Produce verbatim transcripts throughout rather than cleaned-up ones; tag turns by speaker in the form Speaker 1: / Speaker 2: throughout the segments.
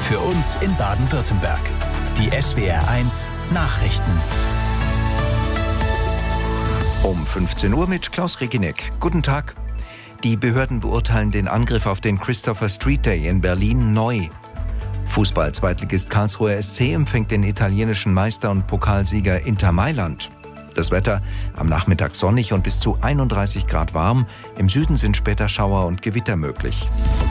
Speaker 1: Für uns in Baden-Württemberg. Die S W R eins Nachrichten.
Speaker 2: Um fünfzehn Uhr mit Klaus Reginek. Guten Tag. Die Behörden beurteilen den Angriff auf den Christopher Street Day in Berlin neu. Fußball-Zweitligist Karlsruher S C empfängt den italienischen Meister und Pokalsieger Inter Mailand. Das Wetter am Nachmittag sonnig und bis zu einunddreißig Grad warm. Im Süden sind später Schauer und Gewitter möglich.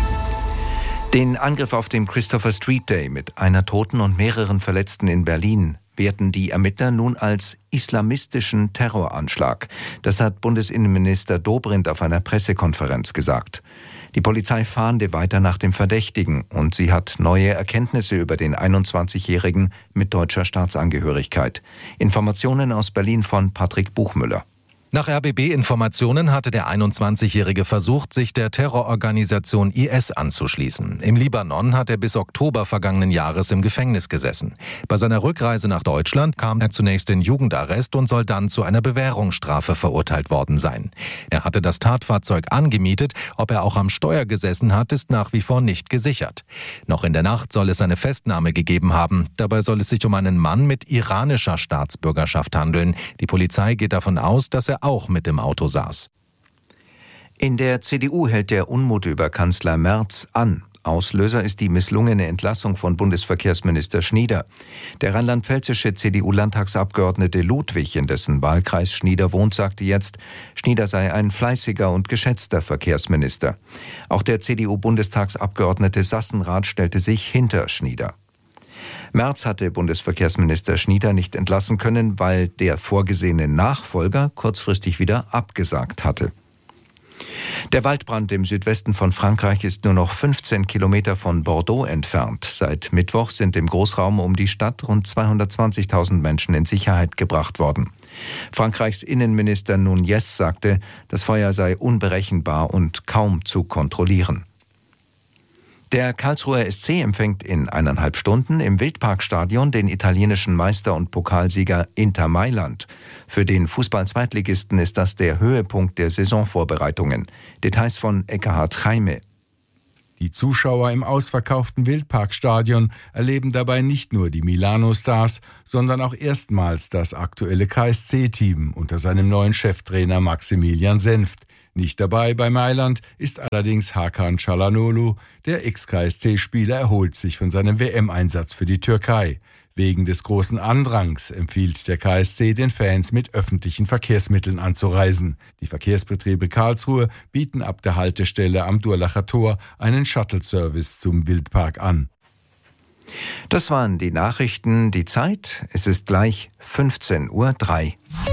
Speaker 2: Den Angriff auf den Christopher Street Day mit einer Toten und mehreren Verletzten in Berlin werten die Ermittler nun als islamistischen Terroranschlag. Das hat Bundesinnenminister Dobrindt auf einer Pressekonferenz gesagt. Die Polizei fahnde weiter nach dem Verdächtigen und sie hat neue Erkenntnisse über den einundzwanzigjährigen mit deutscher Staatsangehörigkeit. Informationen aus Berlin von Patrick Buchmüller.
Speaker 3: Nach R B B-Informationen hatte der einundzwanzigjährige versucht, sich der Terrororganisation I S anzuschließen. Im Libanon hat er bis Oktober vergangenen Jahres im Gefängnis gesessen. Bei seiner Rückreise nach Deutschland kam er zunächst in Jugendarrest und soll dann zu einer Bewährungsstrafe verurteilt worden sein. Er hatte das Tatfahrzeug angemietet. Ob er auch am Steuer gesessen hat, ist nach wie vor nicht gesichert. Noch in der Nacht soll es eine Festnahme gegeben haben. Dabei soll es sich um einen Mann mit iranischer Staatsbürgerschaft handeln. Die Polizei geht davon aus, dass er auch mit dem Auto saß.
Speaker 2: In der C D U hält der Unmut über Kanzler Merz an. Auslöser ist die misslungene Entlassung von Bundesverkehrsminister Schnieder. Der rheinland-pfälzische C D U-Landtagsabgeordnete Ludwig, in dessen Wahlkreis Schnieder wohnt, sagte jetzt, Schnieder sei ein fleißiger und geschätzter Verkehrsminister. Auch der C D U-Bundestagsabgeordnete Sassenrath stellte sich hinter Schnieder. Merz hatte Bundesverkehrsminister Schnieder nicht entlassen können, weil der vorgesehene Nachfolger kurzfristig wieder abgesagt hatte. Der Waldbrand im Südwesten von Frankreich ist nur noch fünfzehn Kilometer von Bordeaux entfernt. Seit Mittwoch sind im Großraum um die Stadt rund zweihundertzwanzigtausend Menschen in Sicherheit gebracht worden. Frankreichs Innenminister Nunez sagte, das Feuer sei unberechenbar und kaum zu kontrollieren. Der Karlsruher S C empfängt in eineinhalb Stunden im Wildparkstadion den italienischen Meister und Pokalsieger Inter Mailand. Für den Fußball-Zweitligisten ist das der Höhepunkt der Saisonvorbereitungen. Details von Eckhard Heime.
Speaker 4: Die Zuschauer im ausverkauften Wildparkstadion erleben dabei nicht nur die Milano-Stars, sondern auch erstmals das aktuelle K S C-Team unter seinem neuen Cheftrainer Maximilian Senft. Nicht dabei bei Mailand ist allerdings Hakan Çalhanoğlu. Der Ex-K S C-Spieler erholt sich von seinem W M-Einsatz für die Türkei. Wegen des großen Andrangs empfiehlt der K S C den Fans, mit öffentlichen Verkehrsmitteln anzureisen. Die Verkehrsbetriebe Karlsruhe bieten ab der Haltestelle am Durlacher Tor einen Shuttle-Service zum Wildpark an.
Speaker 2: Das waren die Nachrichten. Die Zeit, es ist gleich fünfzehn Uhr drei.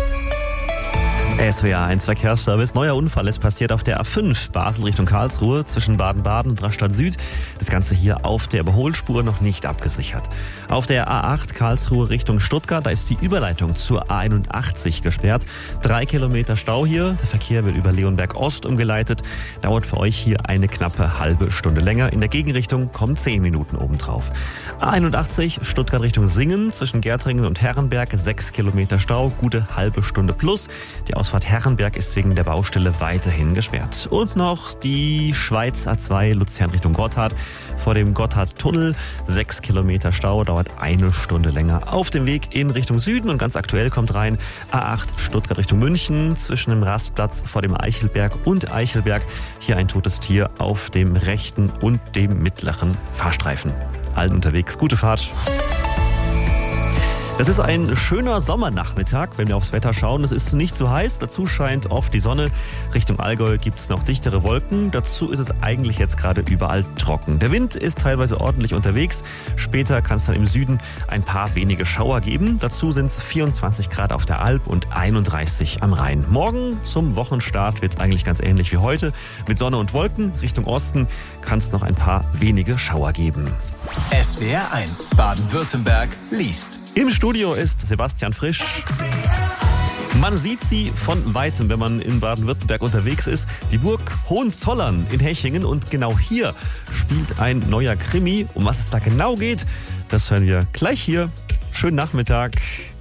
Speaker 5: S W R eins Verkehrsservice. Neuer Unfall ist passiert auf der A fünf Basel Richtung Karlsruhe zwischen Baden-Baden und Rastatt Süd. Das Ganze hier auf der Überholspur noch nicht abgesichert. Auf der A acht Karlsruhe Richtung Stuttgart, da ist die Überleitung zur A einundachtzig gesperrt. Drei Kilometer Stau hier. Der Verkehr wird über Leonberg Ost umgeleitet. Dauert für euch hier eine knappe halbe Stunde länger. In der Gegenrichtung kommen zehn Minuten obendrauf. A einundachtzig Stuttgart Richtung Singen zwischen Gärtringen und Herrenberg. Sechs Kilometer Stau, gute halbe Stunde plus. Die Ausfahrt Herrenberg ist wegen der Baustelle weiterhin gesperrt. Und noch die Schweiz A zwei Luzern Richtung Gotthard. Vor dem Gotthardtunnel sechs Kilometer Stau, dauert eine Stunde länger. Auf dem Weg in Richtung Süden und ganz aktuell kommt rein A acht Stuttgart Richtung München zwischen dem Rastplatz vor dem Eichelberg und Eichelberg. Hier ein totes Tier auf dem rechten und dem mittleren Fahrstreifen. Allen unterwegs, gute Fahrt. Das ist ein schöner Sommernachmittag, wenn wir aufs Wetter schauen. Es ist nicht zu heiß, dazu scheint oft die Sonne. Richtung Allgäu gibt es noch dichtere Wolken. Dazu ist es eigentlich jetzt gerade überall trocken. Der Wind ist teilweise ordentlich unterwegs. Später kann es dann im Süden ein paar wenige Schauer geben. Dazu sind es vierundzwanzig Grad auf der Alp und einunddreißig am Rhein. Morgen zum Wochenstart wird es eigentlich ganz ähnlich wie heute. Mit Sonne und Wolken Richtung Osten kann es noch ein paar wenige Schauer geben.
Speaker 1: S W R eins Baden-Württemberg liest.
Speaker 5: Im Studio ist Sebastian Frisch. Man sieht sie von Weitem, wenn man in Baden-Württemberg unterwegs ist. Die Burg Hohenzollern in Hechingen. Und genau hier spielt ein neuer Krimi. Um was es da genau geht, das hören wir gleich hier. Schönen Nachmittag.